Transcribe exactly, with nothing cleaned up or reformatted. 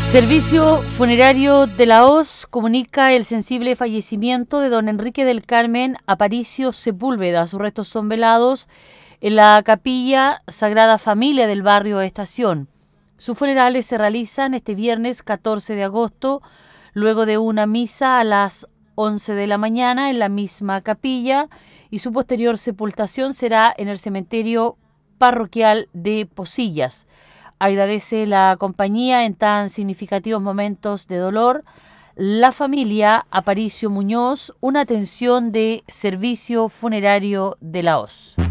Servicio Funerario de la Hoz comunica el sensible fallecimiento de don Enrique del Carmen Aparicio Sepúlveda. Sus restos son velados en la Capilla Sagrada Familia del barrio Estación. Sus funerales se realizan este viernes catorce de agosto, luego de una misa a las once de la mañana en la misma capilla, y su posterior sepultación será en el cementerio parroquial de Posillas. Agradece la compañía en tan significativos momentos de dolor. La familia Aparicio Muñoz, una atención de Servicio Funerario de la Hoz.